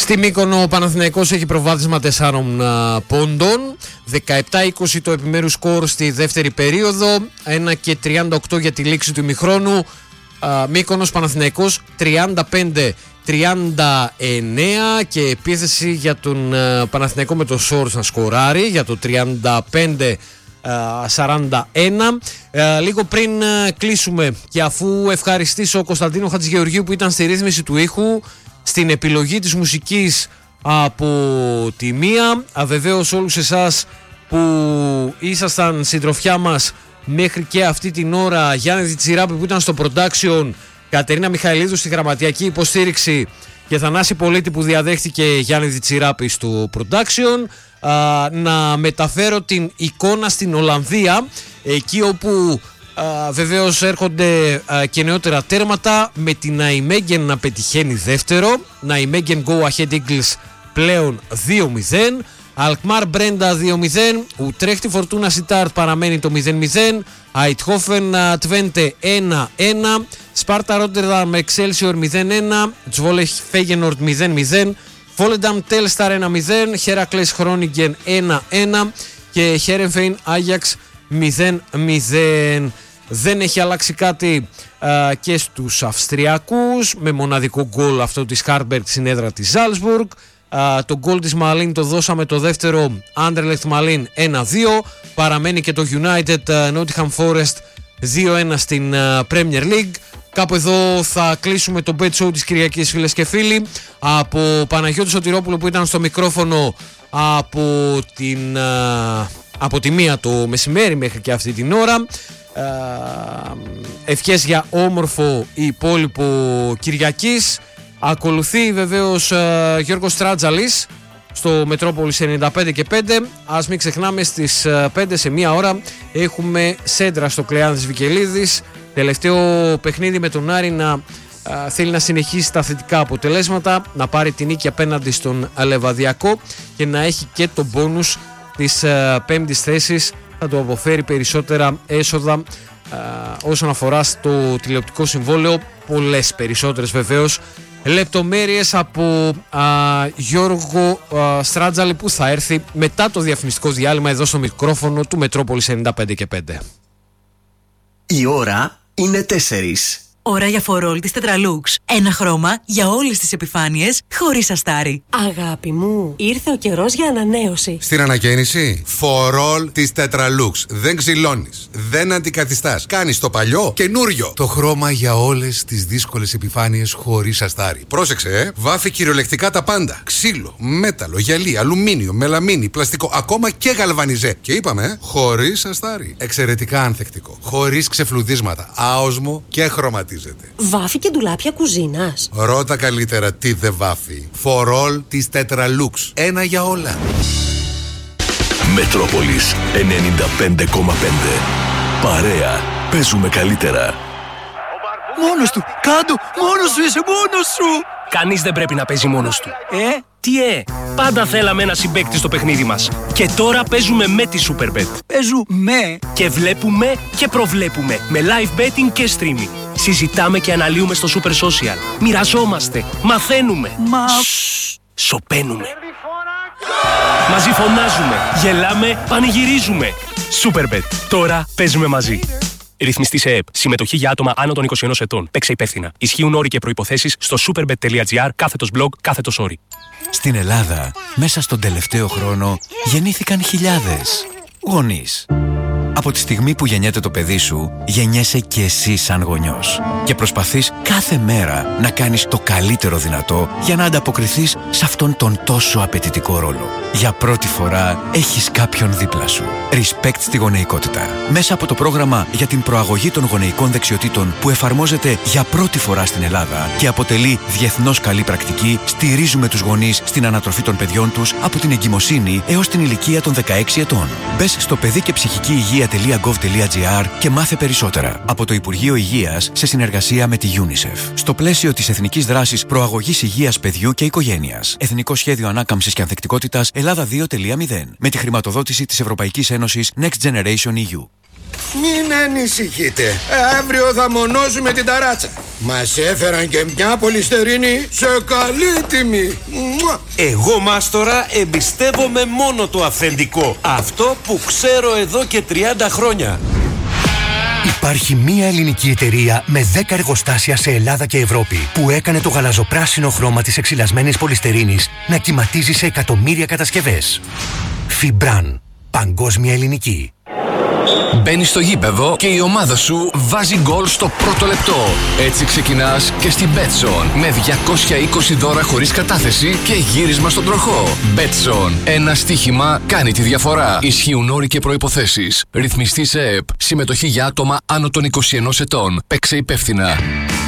Στη Μύκονο ο Παναθηναϊκός έχει προβάδισμα 4 πόντων. 17-20 το επιμέρους σκορ στη δεύτερη περίοδο. 1 και 38 για τη λήξη του ημιχρόνου. Μύκονος Παναθηναϊκός 35-39 και επίθεση για τον Παναθηναϊκό με το Σόρς να σκοράρει για το 35-41. Λίγο πριν κλείσουμε και αφού ευχαριστήσω Κωνσταντίνο Χατζηγεωργίου που ήταν στη ρύθμιση του ήχου, στην επιλογή της μουσικής από τη μία, βεβαίως όλους εσάς που ήσασταν συντροφιά μας μέχρι και αυτή την ώρα, Γιάννη Διτσιράπη που ήταν στο production, Κατερίνα Μιχαηλίδου στη γραμματιακή υποστήριξη και Θανάση Πολίτη που διαδέχτηκε Γιάννη Διτσιράπη στο production. Να μεταφέρω την εικόνα στην Ολλανδία, εκεί όπου βεβαίως έρχονται και νεότερα τέρματα, με την Ναϊμέγγεν να πετυχαίνει δεύτερο. Ναϊμέγγεν Go Ahead Eagles πλέον 2-0. Αλκμάρ Μπρέντα 2-0. Ουτρέχτη Φορτούνα Σιτάρτ παραμένει το 0-0. Αιτχόφεν Τβέντε 1-1. Σπάρτα Ρότερνταμ Εξέλσιορ 0-1. Τσβόλεχ Φέγενορτ 0-0. Βόλενταμ Τέλσταρ 1-0. Χέρακλες Χρόνιγκεν 1-1. Και Χέρενφέιν Άγιαξ 0-0. Δεν έχει αλλάξει κάτι και στους Αυστριακούς, με μοναδικό γκολ αυτό της Χάρμπερτ στην έδρα της Ζάλσμπουργκ. Το γκολ της Μαλίν το δώσαμε το δεύτερο, Άντερλεχτ Μαλίν 1-2. Παραμένει και το United Nottingham Forest 2-1 στην Premier League. Κάπου εδώ θα κλείσουμε το Bet Show της Κυριακής, φίλες και φίλοι. Από Παναγιώτη Σωτηρόπουλο που ήταν στο μικρόφωνο από τη 1 το μεσημέρι μέχρι και αυτή την ώρα. Ευχές για όμορφο υπόλοιπο Κυριακής. Ακολουθεί βεβαίως Γιώργος Τράτζαλης στο Μετρόπολης 95 και 5. Ας μην ξεχνάμε στις 5 σε 1 ώρα έχουμε Σέντρα στο Κλεάνθης Βικελίδης. Τελευταίο παιχνίδι με τον Άρη να θέλει να συνεχίσει τα θετικά αποτελέσματα, να πάρει την νίκη απέναντι στον Λεβαδιακό και να έχει και το μπόνους της 5ης θέσης. Θα του αποφέρει περισσότερα έσοδα όσον αφορά στο τηλεοπτικό συμβόλαιο, πολλές περισσότερες βεβαίως. Λεπτομέρειες από Γιώργο Στράτζαλη που θα έρθει μετά το διαφημιστικό διάλειμμα εδώ στο μικρόφωνο του Μετρόπολης 95 και 5. Η ώρα είναι 4. Ώρα για φορόλ της Tetralux. Ένα χρώμα για όλες τις επιφάνειες, χωρίς αστάρι. Αγάπη μου, ήρθε ο καιρός για ανανέωση. Στην ανακαίνιση, φορόλ της Tetralux. Δεν ξυλώνεις, δεν αντικαθιστάς. Κάνεις το παλιό καινούριο. Το χρώμα για όλες τις δύσκολες επιφάνειες, χωρίς αστάρι. Πρόσεξε, βάφει κυριολεκτικά τα πάντα. Ξύλο, μέταλλο, γυαλί, αλουμίνιο, μελαμίνη, πλαστικό, ακόμα και γαλβανιζέ. Και είπαμε, χωρίς αστάρι. Εξαιρετικά ανθεκτικό. Χωρίς ξεφλουδίσματα, άοσμο και χρωματισμό. Βάφει και ντουλάπια κουζίνας. Ρώτα καλύτερα τι δεν βάφει. Φορόλ της Tetralux. Ένα για όλα. Μετρόπολης 95,5. Παρέα. Παίζουμε καλύτερα. Μόνος του. Κάντο. Μόνος σου είσαι. Μόνος σου. Κανείς δεν πρέπει να παίζει μόνος του. Τι πάντα θέλαμε ένα συμπαίκτη στο παιχνίδι μας. Και τώρα παίζουμε με τη Superbet. Παίζουμε. Και βλέπουμε και προβλέπουμε. Με live betting και streaming. Συζητάμε και αναλύουμε στο Super Social. Μοιραζόμαστε. Μαθαίνουμε. Σωπαίνουμε. Μαζί φωνάζουμε. Γελάμε. Πανηγυρίζουμε. Superbet. Τώρα παίζουμε μαζί. Ρυθμιστή σε ΕΕΠ. Συμμετοχή για άτομα άνω των 21 ετών. Παίξε υπεύθυνα. Ισχύουν όροι και προϋποθέσεις στο superbet.gr/blog/όροι. Στην Ελλάδα, μέσα στον τελευταίο χρόνο, γεννήθηκαν χιλιάδες γονείς. Από τη στιγμή που γεννιέται το παιδί σου, γεννιέσαι και εσύ σαν γονιός. Και προσπαθείς κάθε μέρα να κάνεις το καλύτερο δυνατό για να ανταποκριθείς σε αυτόν τον τόσο απαιτητικό ρόλο. Για πρώτη φορά έχεις κάποιον δίπλα σου. Respect στη γονεϊκότητα. Μέσα από το πρόγραμμα για την προαγωγή των γονεϊκών δεξιοτήτων που εφαρμόζεται για πρώτη φορά στην Ελλάδα και αποτελεί διεθνώς καλή πρακτική, στηρίζουμε τους γονείς στην ανατροφή των παιδιών τους από την εγκυμοσύνη έως την ηλικία των 16 ετών. Μπες στο παιδί και ψυχική υγεία.gov.gr και μάθε περισσότερα από το Υπουργείο Υγείας σε συνεργασία με τη UNICEF. Στο πλαίσιο της Εθνικής Δράσης Προαγωγής Υγείας Παιδιού και Οικογένειας. Εθνικό Σχέδιο Ανάκαμψης και Ανθεκτικότητας Ελλάδα 2.0. Με τη χρηματοδότηση της Ευρωπαϊκής Ένωσης Next Generation EU. Μην ανησυχείτε. Αύριο θα μονώσουμε την ταράτσα. Μας έφεραν και μια πολυστερίνη σε καλή τιμή. Εγώ, μάστορα, εμπιστεύομαι μόνο το αυθεντικό. Αυτό που ξέρω εδώ και 30 χρόνια. Υπάρχει μία ελληνική εταιρεία με 10 εργοστάσια σε Ελλάδα και Ευρώπη που έκανε το γαλαζοπράσινο χρώμα της εξυλασμένης πολυστερίνης να κυματίζει σε εκατομμύρια κατασκευές. Φιμπράν. Παγκόσμια ελληνική. Μπαίνεις στο γήπεδο και η ομάδα σου βάζει γκολ στο πρώτο λεπτό. Έτσι ξεκινάς και στην Betson με 220 δώρα χωρίς κατάθεση και γύρισμα στον τροχό. Betson. Ένα στοίχημα κάνει τη διαφορά. Ισχύουν όροι και προϋποθέσεις. Ρυθμιστή σε ΕΕΠ. Συμμετοχή για άτομα άνω των 21 ετών. Παίξε υπεύθυνα.